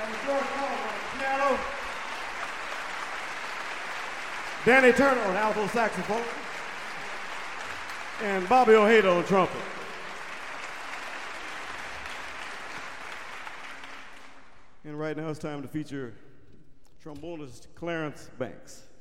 George Collins on piano. Danny Turner on alto saxophone. And Bobby Ojeda on trumpet. And right now it's time to feature trombonist Clarence Banks.